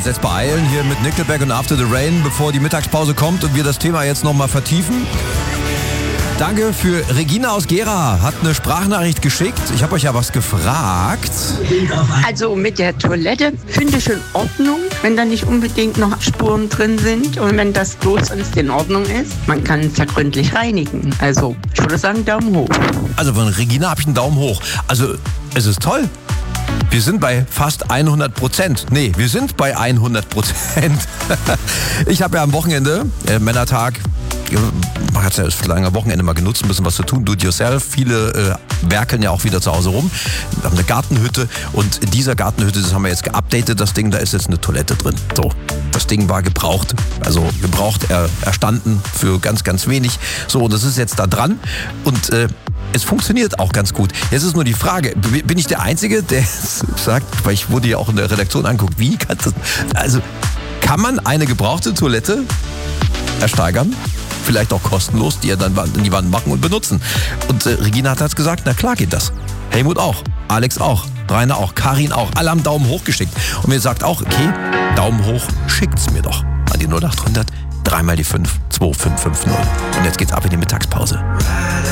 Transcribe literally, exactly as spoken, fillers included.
jetzt beeilen hier mit Nickelback und After the Rain, bevor die Mittagspause kommt und wir das Thema jetzt nochmal vertiefen. Danke für Regina aus Gera, hat eine Sprachnachricht geschickt. Ich habe euch ja was gefragt. Also mit der Toilette finde ich in Ordnung, wenn da nicht unbedingt noch Spuren drin sind und wenn das bloß sonst in Ordnung ist. Man kann es ja gründlich reinigen. Also ich würde sagen Daumen hoch. Also von Regina habe ich einen Daumen hoch. Also es ist toll. Wir sind bei fast hundert Prozent. Nee, wir sind bei hundert Prozent. Ich habe ja am Wochenende, äh, Männertag, man hat ja das lange Wochenende mal genutzt, ein bisschen was zu tun, do it yourself. Viele äh, werkeln ja auch wieder zu Hause rum. Wir haben eine Gartenhütte und in dieser Gartenhütte, das haben wir jetzt geupdatet, das Ding, da ist jetzt eine Toilette drin. So, das Ding war gebraucht, also gebraucht, er, erstanden für ganz, ganz wenig. So, und das ist jetzt da dran und äh, es funktioniert auch ganz gut. Jetzt ist nur die Frage, bin ich der Einzige, der sagt, weil ich wurde ja auch in der Redaktion angeguckt, wie kann das, also kann man eine gebrauchte Toilette ersteigern? Vielleicht auch kostenlos, die er dann in die Wand machen und benutzen. Und äh, Regina hat jetzt gesagt, na klar geht das. Helmut auch, Alex auch, Rainer auch, Karin auch. Alle haben Daumen hoch geschickt. Und mir sagt auch, okay, Daumen hoch, schickt's mir doch. An die null acht hundert, dreimal die fünf, zwei fünf fünf null. Und jetzt geht's ab in die Mittagspause.